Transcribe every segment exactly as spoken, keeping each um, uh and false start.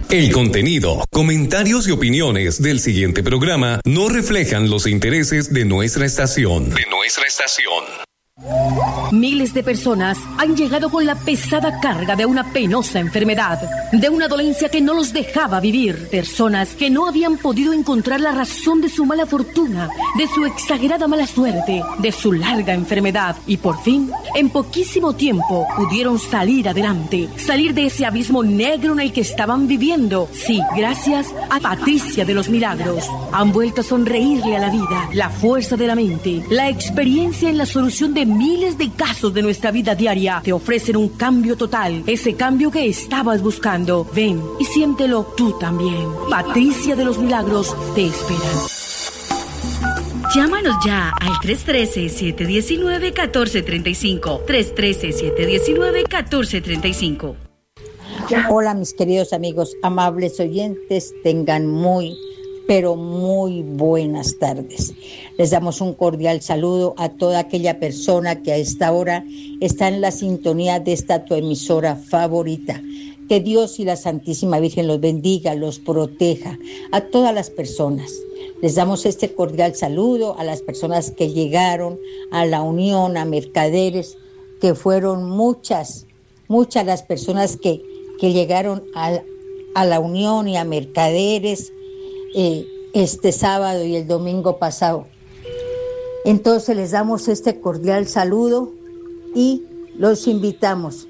El contenido, comentarios y opiniones del siguiente programa no reflejan los intereses de nuestra estación. De nuestra estación. Miles de personas han llegado con la pesada carga de una penosa enfermedad, de una dolencia que no los dejaba vivir. Personas que no habían podido encontrar la razón de su mala fortuna, de su exagerada mala suerte, de su larga enfermedad. Y por fin, en poquísimo tiempo, pudieron salir adelante, salir de ese abismo negro en el que estaban viviendo. Sí, gracias a Patricia de los Milagros. Han vuelto a sonreírle a la vida, la fuerza de la mente, la experiencia en la solución de miles de casos de nuestra vida diaria. Te ofrecen un cambio total, ese cambio que estabas buscando. Ven y siéntelo tú también. Patricia de los Milagros te espera. Llámanos ya al tres uno tres, siete uno nueve, uno cuatro tres cinco. tres uno tres, siete uno nueve, uno cuatro tres cinco. Hola mis queridos amigos, amables oyentes, tengan muy, pero muy buenas tardes. Les damos un cordial saludo a toda aquella persona que a esta hora está en la sintonía de esta tu emisora favorita. Que Dios y la Santísima Virgen los bendiga, los proteja, a todas las personas. Les damos este cordial saludo a las personas que llegaron a la Unión, a mercaderes, que fueron muchas, muchas las personas que, que llegaron a, a la Unión y a mercaderes eh, este sábado y el domingo pasado. Entonces les damos este cordial saludo y los invitamos,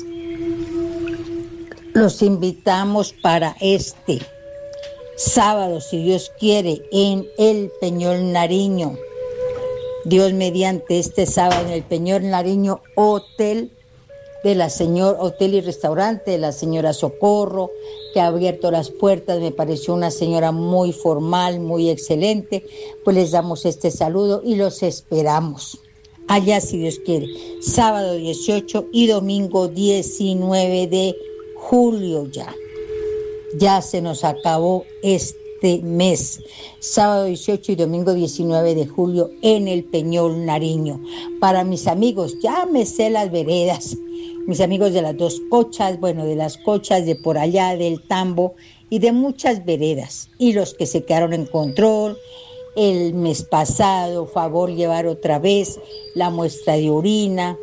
los invitamos para este sábado, si Dios quiere, en el Peñol Nariño. Dios mediante este sábado en el Peñol Nariño, hotel de la señora, hotel y restaurante de la señora Socorro, que ha abierto las puertas. Me pareció una señora muy formal, muy excelente. Pues les damos este saludo y los esperamos allá, si Dios quiere, sábado dieciocho y domingo diecinueve de julio. Ya ya se nos acabó este mes, sábado dieciocho y domingo diecinueve de julio en el Peñol Nariño. Para mis amigos, ya me sé las veredas, mis amigos de las dos cochas, bueno, de las cochas de por allá, del Tambo y de muchas veredas, y los que se quedaron en control el mes pasado, favor llevar otra vez la muestra de orina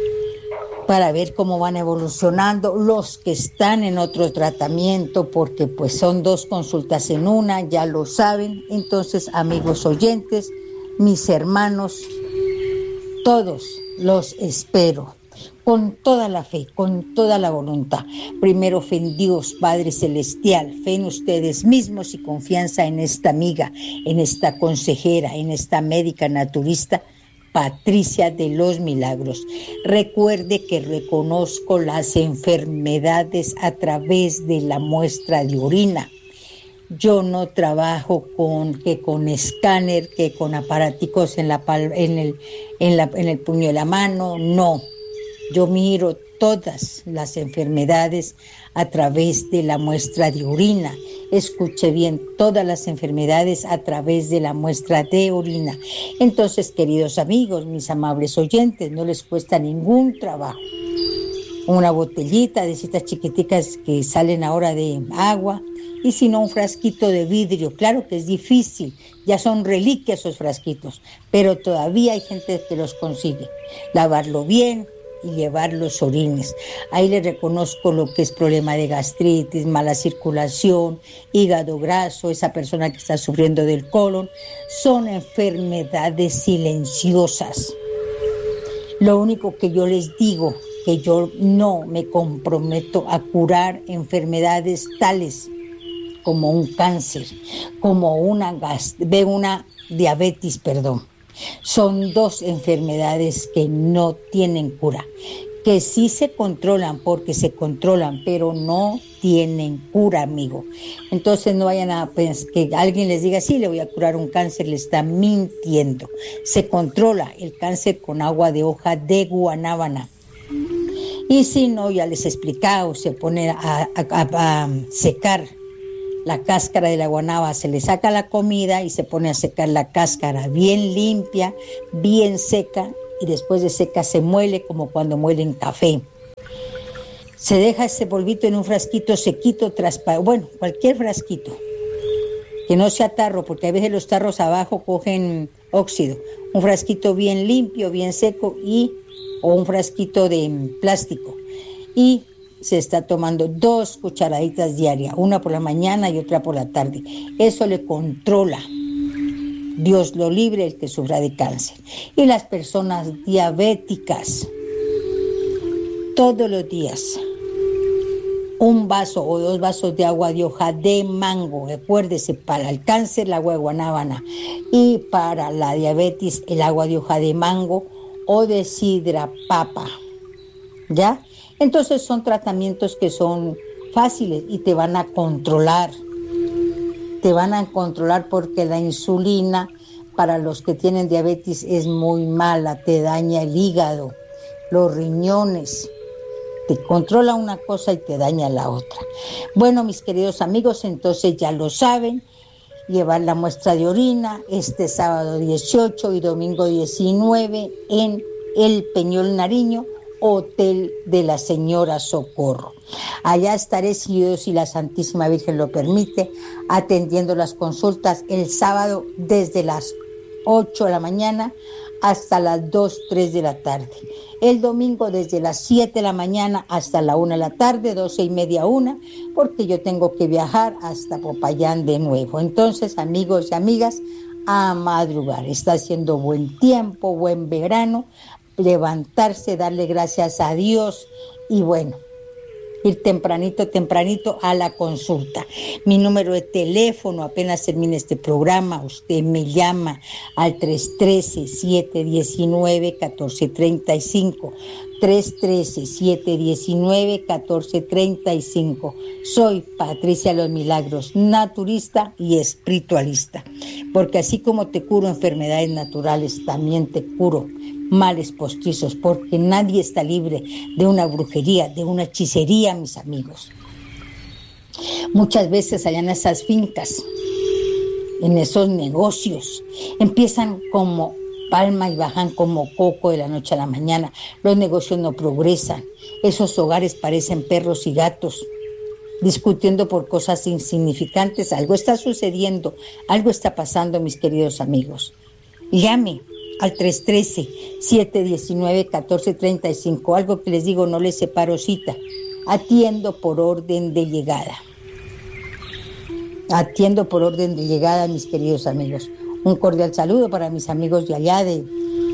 para ver cómo van evolucionando los que están en otro tratamiento, porque pues son dos consultas en una, ya lo saben. Entonces, amigos oyentes, mis hermanos, todos los espero con toda la fe, con toda la voluntad. Primero fe en Dios, Padre Celestial, fe en ustedes mismos y confianza en esta amiga, en esta consejera, en esta médica naturista, Patricia de los Milagros. Recuerde que reconozco las enfermedades a través de la muestra de orina. Yo no trabajo con que con escáner, que con aparaticos en la en el en la en el puño de la mano, no. Yo miro todas las enfermedades a través de la muestra de orina. Escuche bien, todas las enfermedades a través de la muestra de orina. Entonces, queridos amigos, mis amables oyentes, no les cuesta ningún trabajo. Una botellita de estas chiquiticas que salen ahora de agua, y si no, un frasquito de vidrio. Claro que es difícil, ya son reliquias esos frasquitos, pero todavía hay gente que los consigue. Lavarlo bien y llevar los orines. Ahí le reconozco lo que es problema de gastritis, mala circulación, hígado graso, esa persona que está sufriendo del colon. Son enfermedades silenciosas. Lo único que yo les digo, que yo no me comprometo a curar enfermedades tales como un cáncer, como una, gas, de una diabetes, perdón. Son dos enfermedades que no tienen cura, que sí se controlan porque se controlan, pero no tienen cura, amigo. Entonces no vayan a pensar que alguien les diga, sí, le voy a curar un cáncer, le está mintiendo. Se controla el cáncer con agua de hoja de guanábana. Y si no, ya les he explicado, se pone a, a, a, a secar la cáscara de la guanábana, se le saca la comida y se pone a secar la cáscara bien limpia, bien seca, y después de seca se muele como cuando muelen café. Se deja ese polvito en un frasquito sequito, transparente, bueno, cualquier frasquito, que no sea tarro, porque a veces los tarros abajo cogen óxido. Un frasquito bien limpio, bien seco, y o un frasquito de plástico. Y se está tomando dos cucharaditas diarias, una por la mañana y otra por la tarde. Eso le controla. Dios lo libre el que sufra de cáncer. Y las personas diabéticas, todos los días, un vaso o dos vasos de agua de hoja de mango. Recuérdese, para el cáncer el agua de guanábana y para la diabetes el agua de hoja de mango o de sidra papa. ¿Ya? Entonces son tratamientos que son fáciles y te van a controlar. Te van a controlar porque la insulina para los que tienen diabetes es muy mala, te daña el hígado, los riñones. Te controla una cosa y te daña la otra. Bueno, mis queridos amigos, entonces ya lo saben, llevar la muestra de orina este sábado dieciocho y domingo diecinueve en el Peñol Nariño, Hotel de la Señora Socorro. Allá estaré, si Dios y la Santísima Virgen lo permite, atendiendo las consultas el sábado desde las ocho de la mañana hasta las dos, tres de la tarde. El domingo desde las siete de la mañana hasta la una de la tarde, doce y media, una, porque yo tengo que viajar hasta Popayán de nuevo. Entonces, amigos y amigas, a madrugar. Está haciendo buen tiempo, buen verano, levantarse, darle gracias a Dios y bueno, ir tempranito, tempranito a la consulta. Mi número de teléfono, apenas termine este programa, usted me llama al tres uno tres, siete uno nueve, uno cuatro tres cinco, tres uno tres, siete uno nueve, uno cuatro tres cinco. Soy Patricia Los Milagros, naturista y espiritualista, porque así como te curo enfermedades naturales, también te curo males postizos, porque nadie está libre de una brujería, de una hechicería, mis amigos. Muchas veces allá en esas fincas, en esos negocios, empiezan como palma y bajan como coco de la noche a la mañana. Los negocios no progresan, esos hogares parecen perros y gatos, discutiendo por cosas insignificantes. Algo está sucediendo, algo está pasando, mis queridos amigos. Llame al tres uno tres, siete uno nueve, uno cuatro tres cinco. Algo que les digo, no les separo cita. Atiendo por orden de llegada. Atiendo por orden de llegada, mis queridos amigos. Un cordial saludo para mis amigos de allá de,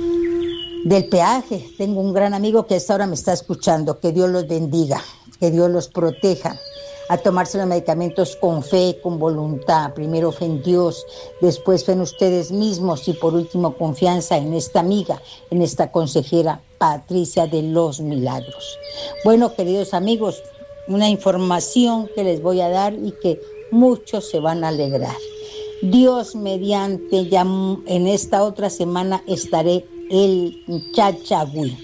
del peaje. Tengo un gran amigo que a esta hora me está escuchando. Que Dios los bendiga, que Dios los proteja. A tomarse los medicamentos con fe, con voluntad. Primero fe en Dios, después fe en ustedes mismos y por último confianza en esta amiga, en esta consejera Patricia de Los Milagros. Bueno, queridos amigos, una información que les voy a dar y que muchos se van a alegrar. Dios mediante, ya en esta otra semana estaré en Chachagüí.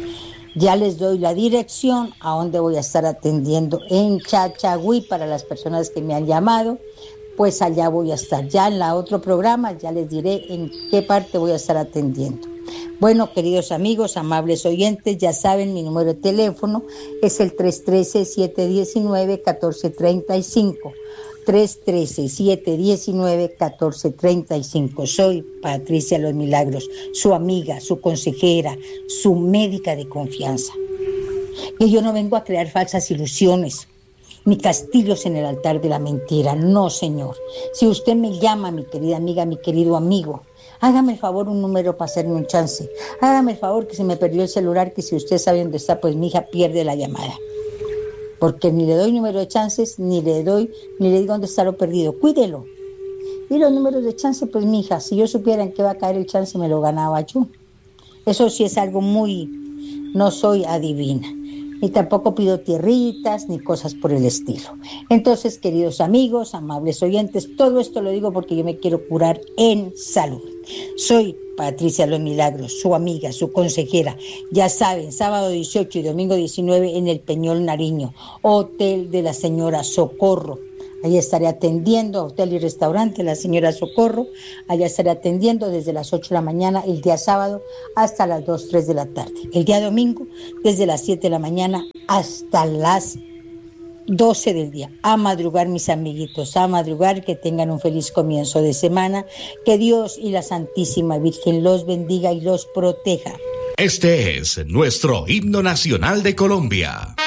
Ya les doy la dirección a donde voy a estar atendiendo en Chachagüí para las personas que me han llamado. Pues allá voy a estar. Ya en la otro programa ya les diré en qué parte voy a estar atendiendo. Bueno, queridos amigos, amables oyentes, ya saben, mi número de teléfono es el tres uno tres, siete uno nueve, uno cuatro tres cinco. tres uno tres, siete uno nueve, uno cuatro tres cinco. Soy Patricia Los Milagros, su amiga, su consejera, su médica de confianza. Que yo no vengo a crear falsas ilusiones, ni castillos en el altar de la mentira. No, señor. Si usted me llama, mi querida amiga, mi querido amigo, hágame el favor un número para hacerme un chance. Hágame el favor que se me perdió el celular, que si usted sabe dónde está, pues mi hija pierde la llamada. Porque ni le doy número de chances, ni le doy, ni le digo dónde está lo perdido. Cuídelo. Y los números de chance, pues mija, si yo supiera en qué va a caer el chance, me lo ganaba yo. Eso sí es algo muy, no soy adivina. Ni tampoco pido tierritas, ni cosas por el estilo. Entonces, queridos amigos, amables oyentes, todo esto lo digo porque yo me quiero curar en salud. Soy Patricia Los Milagros, su amiga, su consejera. Ya saben, sábado dieciocho y domingo diecinueve en el Peñol Nariño, Hotel de la Señora Socorro. Allí estaré atendiendo, hotel y restaurante La Señora Socorro. Allá estaré atendiendo desde las ocho de la mañana el día sábado hasta las dos, tres de la tarde. El día domingo desde las siete de la mañana hasta las doce del día. A madrugar, mis amiguitos, a madrugar, que tengan un feliz comienzo de semana, que Dios y la Santísima Virgen los bendiga y los proteja. Este es nuestro himno nacional de Colombia.